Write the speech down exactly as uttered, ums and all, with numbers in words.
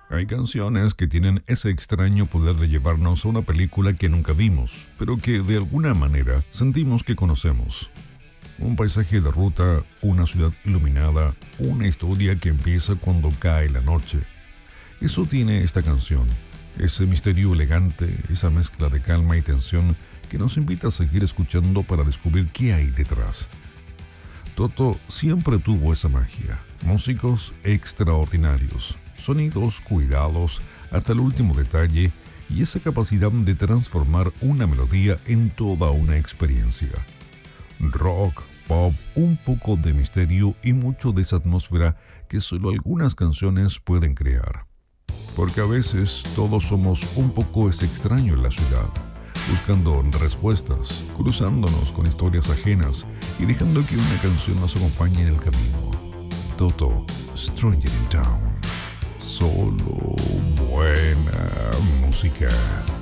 Hay canciones que tienen ese extraño poder de llevarnos a una película que nunca vimos, pero que de alguna manera sentimos que conocemos. Un paisaje de ruta, una ciudad iluminada, una historia que empieza cuando cae la noche. Eso tiene esta canción, ese misterio elegante, esa mezcla de calma y tensión que nos invita a seguir escuchando para descubrir qué hay detrás. Toto siempre tuvo esa magia, músicos extraordinarios, sonidos cuidados hasta el último detalle y esa capacidad de transformar una melodía en toda una experiencia. Rock, pop, un poco de misterio y mucho de esa atmósfera que solo algunas canciones pueden crear. Porque a veces todos somos un poco ese extraño en la ciudad, buscando respuestas, cruzándonos con historias ajenas y dejando que una canción nos acompañe en el camino. Toto, Stranger in Town. Solo buena música.